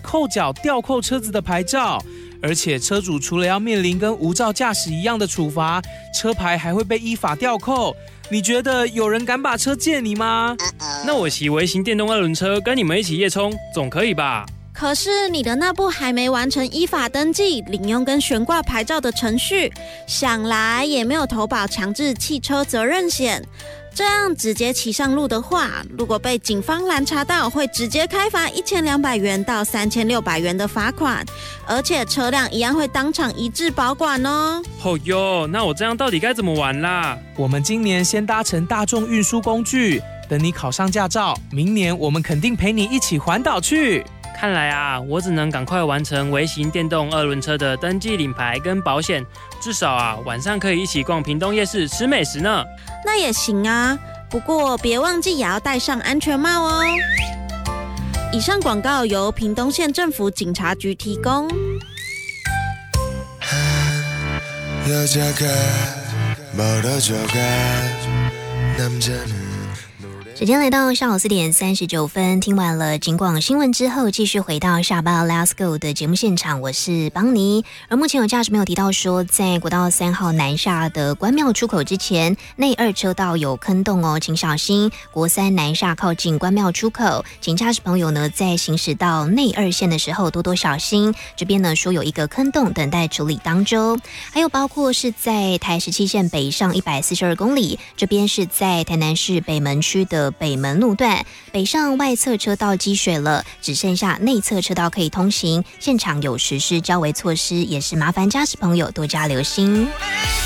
扣缴吊扣车子的牌照。而且车主除了要面临跟无照驾驶一样的处罚，车牌还会被依法吊扣。你觉得有人敢把车借你吗？ 那我骑微型电动2轮车跟你们一起夜冲，总可以吧？ 可是你的那部还没完成依法登记、领用跟悬挂牌照的程序，想来也没有投保强制汽车责任险。这样直接骑上路的话，如果被警方拦查到，会直接开罚1200元到3600元的罚款，而且车辆一样会当场移至保管哦。 哦哟，那我这样到底该怎么玩啦？ 我们今年先搭乘大众运输工具，等你考上驾照，明年我们肯定陪你一起环岛去。 看来啊，我只能赶快完成微型电动2轮车的登记领牌跟保险，至少啊晚上可以一起逛屏东夜市吃美食呢。 那也行啊，不过别忘记也要戴上安全帽哦。以上广告由屏东县政府警察局提供。 时间来到下午4点39分，听完了警广新闻之后，继续回到下班 Let's Go 的节目现场，我是邦尼。而目前有驾驶朋友提到说，在国道3号南下的关庙出口之前，内2车道有坑洞哦，请小心。国3南下靠近关庙出口，请驾驶朋友呢在行驶到内2线的时候多多小心。这边呢说有一个坑洞等待处理当中，还有包括是在台17线北上142公里，这边是在台南市北门区的北门路段，北上外侧车道积水了，只剩下内侧车道可以通行，现场有实施交围措施，也是麻烦驾驶朋友多加留心。